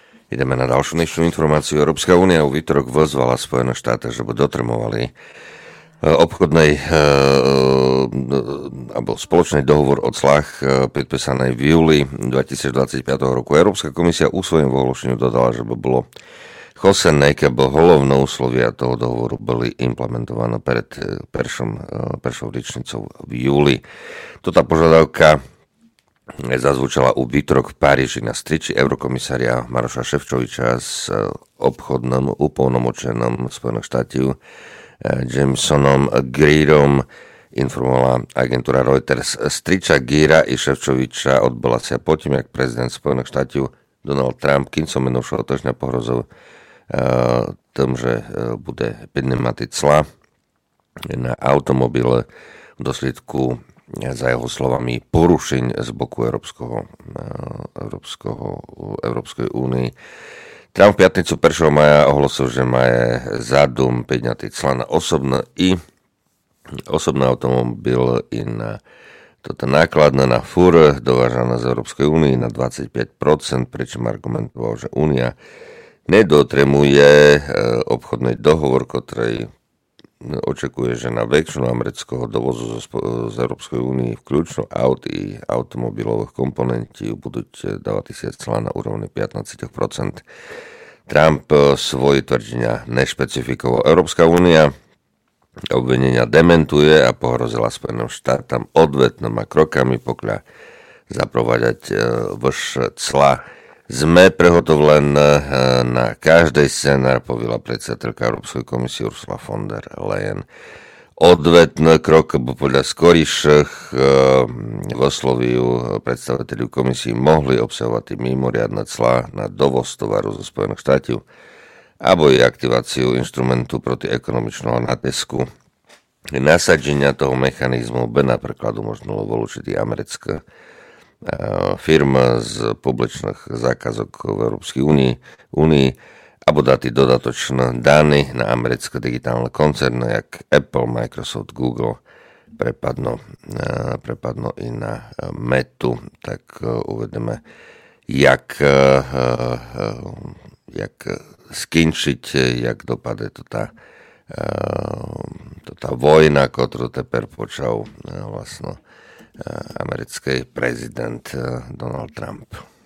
Ideme na ďalšiu dnešnú informáciu. Európska únia u výtorok vyzvala Spojené štáty, že by dotrmovali obchodnej alebo spoločný dohovor o clách podpísanej v júli 2025 roku. Európska komisia u svojím vyhlášeniu dodala, že by bolo chosené, keby hlavné úslovia toho dohovoru boli implementované pred prvou ročnicou v júli. Tota požiadavka zazvučala u výtorok v Paríži na striči eurokomisária Maroša Šefčoviča s obchodným uplnomočenom Spojených štátov Jamesonom Greerom, informovala agentúra Reuters. Striča Geera i Šefčoviča odbola sa potom, jak prezident Spojených štátov Donald Trump kincom minulého týždňa pohrozil tým, že bude podnímať clá na automobile v dôsledku, za jeho slovami, porušení z boku Európskej únii. Trump v piatnicu 1. maja ohlasil, že má zádum podňatý clá na osobný automobil i na toto nákladné na fúr dovážané z Európskej únie na 25%, pričom argumentoval, že únia nedotremuje obchodný dohovor, ktorý očekuje, že na väčšinu amerického dovozu z Európskej únie vključno aut i automobilových komponentí budú dávať clá na úrovni 15%. Trump svoje tvrdenia nešpecifikoval. Európska únia obvinenia dementuje a pohrozila Spojeným štátom odvetnými krokami, pokiaľ zaprovádzať vyššie clá. Sme prehotovlen na každý scenár, povedala predsedatelka Európskej komisie Ursula von der Leyen. Odvetný krok podľa skorejších vysloviu predstaviteľov komisii mohli obsahovať mimoriadne clá na dovoz tovaru zo Spojených štátov alebo i aktiváciu instrumentu proti ekonomičného natisku. Nasadenia toho mechanizmu by napríklad umožnilo vylúčiť americké firm z publičných zákazok v Európskej únii alebo dať dodatočné dany na americké digitálne koncerny, jak Apple, Microsoft, Google prepadnú i na Metu. Tak uvedeme, jak skončiť, jak dopadne tá vojna, ktorú teper počal vlastne americký prezident Donald Trump.